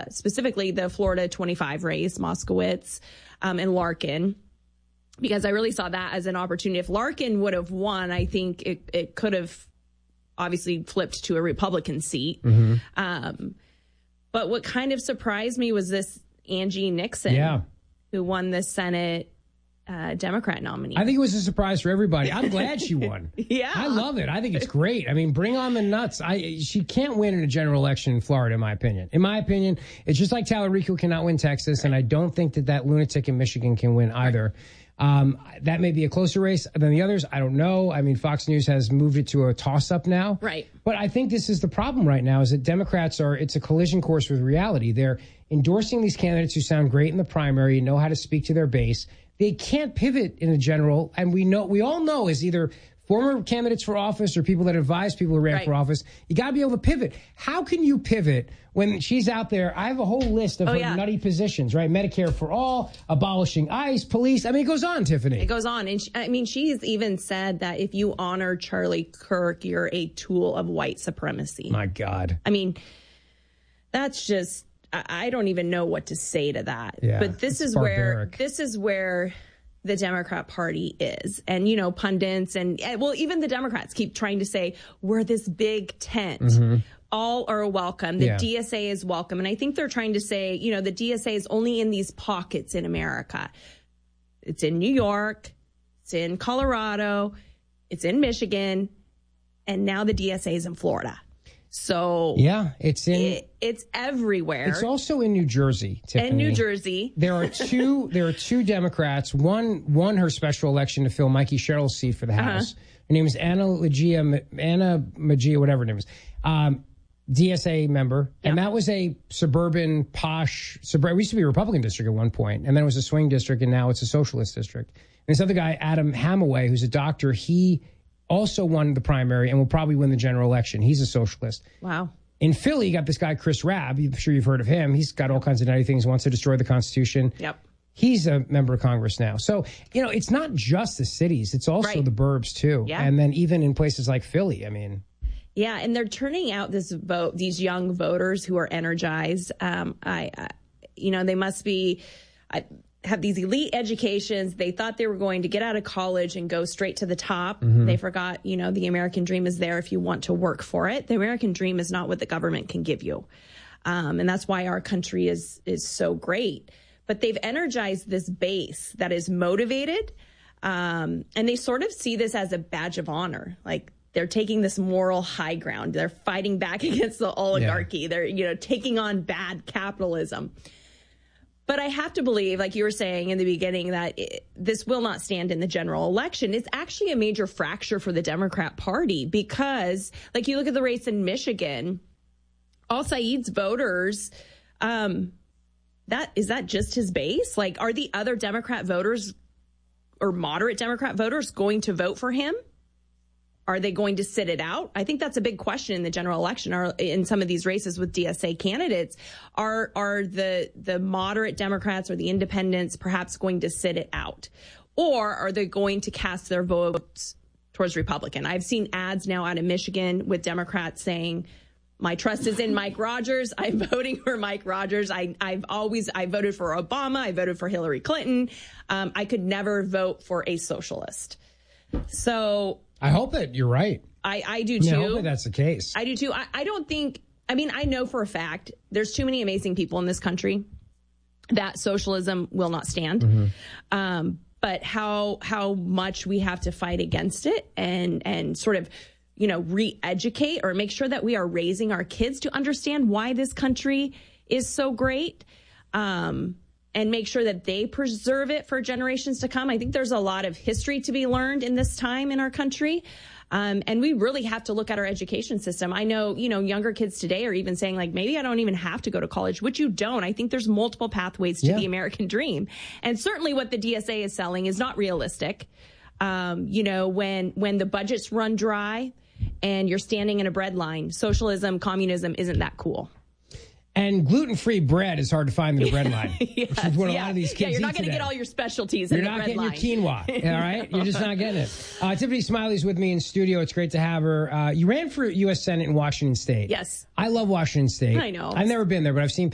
specifically the Florida 25 race, Moskowitz and Larkin, because I really saw that as an opportunity. If Larkin would have won, I think it could have obviously flipped to a Republican seat. But what kind of surprised me was this Angie Nixon, who won the Senate Democrat nominee. I think it was a surprise for everybody. I'm glad she won. I love it. I think it's great. I mean, bring on the nuts. She can't win in a general election in Florida, in my opinion. In my opinion, it's just like Talarico cannot win Texas, and I don't think that lunatic in Michigan can win either. That may be a closer race than the others. I don't know. I mean, Fox News has moved it to a toss-up now. Right. But I think this is the problem right now, is that Democrats it's a collision course with reality. They're endorsing these candidates who sound great in the primary, know how to speak to their base. They can't pivot in a general, and we all know is either former candidates for office or people that advise people who ran for office. You got to be able to pivot. How can you pivot when she's out there? I have a whole list of her nutty positions, right? Medicare for all, abolishing ICE, police. I mean, it goes on, Tiffany. It goes on. And she's even said that if you honor Charlie Kirk, you're a tool of white supremacy. My God. I mean, that's just, I don't even know what to say to that. Yeah, but this is where the Democrat Party is. And, you know, pundits and, well, even the Democrats keep trying to say, we're this big tent. All are welcome. The DSA is welcome. And I think they're trying to say, you know, the DSA is only in these pockets in America. It's in New York. It's in Colorado. It's in Michigan. And now the DSA is in Florida. So it's everywhere. It's also in New Jersey, Tiffany. In New Jersey. There are two Democrats. One won her special election to fill Mikey Sherrill's seat for the House. Her name is Anna Magia, whatever her name is. DSA member. And that was a suburban, posh, it used to be a Republican district at one point, and then it was a swing district, and now it's a socialist district. And this other guy, Adam Hamaway, who's a doctor, he also won the primary and will probably win the general election. He's a socialist. Wow. In Philly, you got this guy, Chris Rabb. I'm sure you've heard of him. He's got all kinds of nutty things, wants to destroy the Constitution. Yep. He's a member of Congress now. So, you know, it's not just the cities. It's also the burbs, too. Yeah. And then even in places like Philly, I mean. Yeah, and they're turning out these young voters who are energized. They must be... have these elite educations. They thought they were going to get out of college and go straight to the top. They forgot, the American dream is there if you want to work for it. The American dream is not what the government can give you. And that's why our country is so great. But they've energized this base that is motivated. And they sort of see this as a badge of honor. Like they're taking this moral high ground. They're fighting back against the oligarchy. Yeah. They're, taking on bad capitalism. But I have to believe, like you were saying in the beginning, that this will not stand in the general election. It's actually a major fracture for the Democrat Party because, like, you look at the race in Michigan, al-Said's voters, is that just his base? Like, are the other Democrat voters or moderate Democrat voters going to vote for him? Are they going to sit it out? I think that's a big question in the general election. Or in some of these races with DSA candidates, are the moderate Democrats or the independents perhaps going to sit it out? Or are they going to cast their votes towards Republican? I've seen ads now out of Michigan with Democrats saying, my trust is in Mike Rogers. I'm voting for Mike Rogers. I voted for Obama. I voted for Hillary Clinton. I could never vote for a socialist. So I hope that you're right. I do too. I hope that that's the case. I do too. I don't think, I know for a fact there's too many amazing people in this country that socialism will not stand. Mm-hmm. But how much we have to fight against it and sort of, re-educate or make sure that we are raising our kids to understand why this country is so great. And make sure that they preserve it for generations to come. I think there's a lot of history to be learned in this time in our country. And we really have to look at our education system. I know, younger kids today are even saying, like, maybe I don't even have to go to college, which you don't. I think there's multiple pathways to the American dream. And certainly what the DSA is selling is not realistic. When the budgets run dry and you're standing in a bread line, socialism, communism isn't that cool. And gluten-free bread is hard to find in the bread line. Yes, which is what a lot of these kids eat. You're not going to get all your specialties in the bread line. You're not getting your quinoa, all right? You're just not getting it. Tiffany Smiley's with me in studio. It's great to have her. You ran for U.S. Senate in Washington State. Yes. I love Washington State. I know. I've never been there, but I've seen